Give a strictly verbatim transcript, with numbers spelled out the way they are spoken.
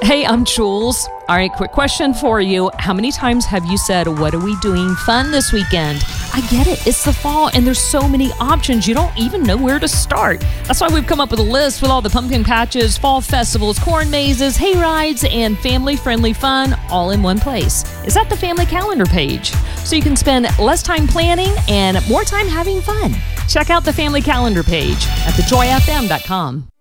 Hey, I'm Jules. All right, quick question for you. How many times have you said, what are we doing fun this weekend? I get it. It's the fall and there's so many options. You don't even know where to start. That's why we've come up with a list with all the pumpkin patches, fall festivals, corn mazes, hay rides, and family-friendly fun all in one place. It's at the family calendar page. So you can spend less time planning and more time having fun. Check out the family calendar page at the joy f m dot com.